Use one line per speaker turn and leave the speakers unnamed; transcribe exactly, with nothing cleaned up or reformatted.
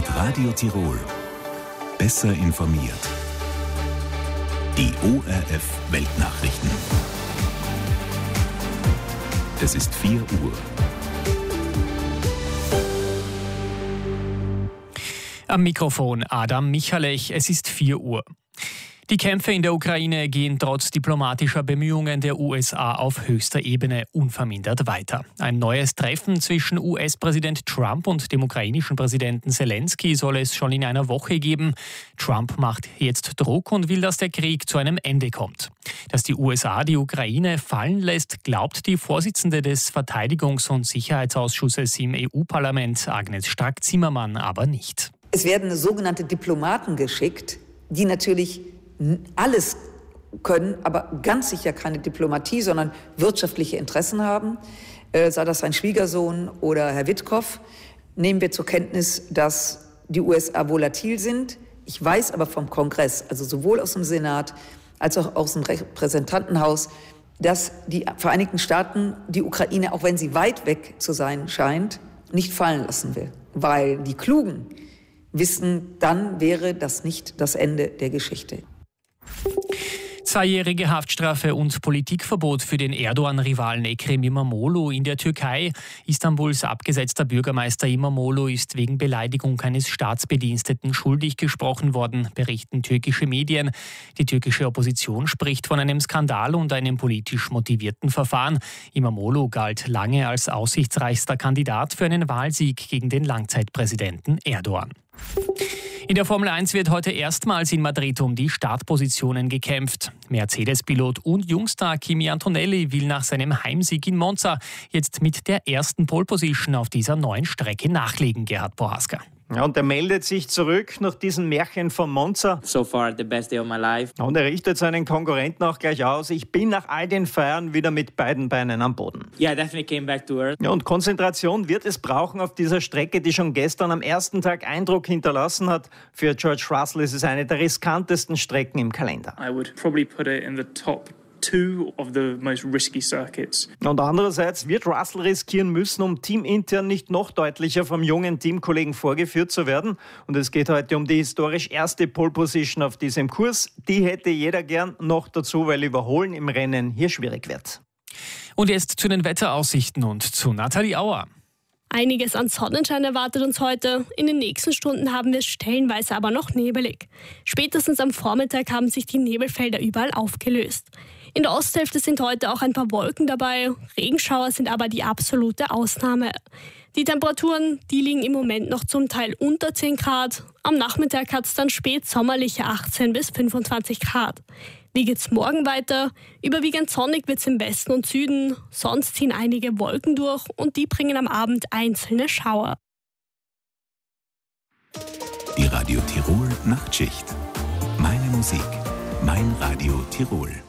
Mit Radio Tirol. Besser informiert. Die O R F Weltnachrichten. Es ist vier Uhr.
Am Mikrofon Adam Michalech, es ist vier Uhr. Die Kämpfe in der Ukraine gehen trotz diplomatischer Bemühungen der U S A auf höchster Ebene unvermindert weiter. Ein neues Treffen zwischen U S-Präsident Trump und dem ukrainischen Präsidenten Zelensky soll es schon in einer Woche geben. Trump macht jetzt Druck und will, dass der Krieg zu einem Ende kommt. Dass die U S A die Ukraine fallen lässt, glaubt die Vorsitzende des Verteidigungs- und Sicherheitsausschusses im E U-Parlament, Agnes Strack-Zimmermann, aber nicht.
Es werden sogenannte Diplomaten geschickt, die natürlich alles können, aber ganz sicher keine Diplomatie, sondern wirtschaftliche Interessen haben. Äh, sei das sein Schwiegersohn oder Herr Witkow. Nehmen wir zur Kenntnis, dass die U S A volatil sind. Ich weiß aber vom Kongress, also sowohl aus dem Senat als auch aus dem Repräsentantenhaus, dass die Vereinigten Staaten die Ukraine, auch wenn sie weit weg zu sein scheint, nicht fallen lassen will. Weil die Klugen wissen, dann wäre das nicht das Ende der Geschichte.
Zweijährige Haftstrafe und Politikverbot für den Erdogan-Rivalen Ekrem İmamoğlu in der Türkei. Istanbuls abgesetzter Bürgermeister İmamoğlu ist wegen Beleidigung eines Staatsbediensteten schuldig gesprochen worden, berichten türkische Medien. Die türkische Opposition spricht von einem Skandal und einem politisch motivierten Verfahren. İmamoğlu galt lange als aussichtsreichster Kandidat für einen Wahlsieg gegen den Langzeitpräsidenten Erdogan. In der Formel eins wird heute erstmals in Madrid um die Startpositionen gekämpft. Mercedes-Pilot und Jungstar Kimi Antonelli will nach seinem Heimsieg in Monza jetzt mit der ersten Pole-Position auf dieser neuen Strecke nachlegen, Gerhard Bohaska.
Ja, und er meldet sich zurück nach diesem Märchen von Monza.
So far the best day of my life.
Und er richtet seinen Konkurrenten auch gleich aus. Ich bin nach all den Feiern wieder mit beiden Beinen am Boden.
Yeah, definitely came back to earth.
Ja, und Konzentration wird es brauchen auf dieser Strecke, die schon gestern am ersten Tag Eindruck hinterlassen hat. Für George Russell ist es eine der riskantesten Strecken im Kalender.
I would probably put it in the top two of the most risky circuits.
Und andererseits wird Russell riskieren müssen, um teamintern nicht noch deutlicher vom jungen Teamkollegen vorgeführt zu werden. Und es geht heute um die historisch erste Pole-Position auf diesem Kurs. Die hätte jeder gern noch dazu, weil Überholen im Rennen hier schwierig wird.
Und jetzt zu den Wetteraussichten und zu Nathalie Auer.
Einiges an Sonnenschein erwartet uns heute. In den nächsten Stunden haben wir es stellenweise aber noch nebelig. Spätestens am Vormittag haben sich die Nebelfelder überall aufgelöst. In der Osthälfte sind heute auch ein paar Wolken dabei. Regenschauer sind aber die absolute Ausnahme. Die Temperaturen, die liegen im Moment noch zum Teil unter zehn Grad. Am Nachmittag hat es dann spätsommerliche achtzehn bis fünfundzwanzig Grad. Wie geht's morgen weiter? Überwiegend sonnig wird's im Westen und Süden. Sonst ziehen einige Wolken durch und die bringen am Abend einzelne Schauer.
Die Radio Tirol Nachtschicht. Meine Musik, mein Radio Tirol.